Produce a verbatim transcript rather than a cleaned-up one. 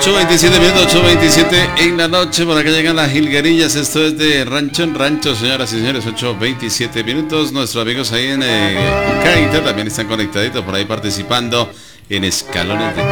ocho veintisiete minutos, ocho veintisiete en la noche, por acá llegan las jilguerillas, esto es de Rancho en Rancho, señoras y señores, ocho veintisiete minutos, nuestros amigos ahí en eh, Caita también están conectaditos por ahí participando en Escalones de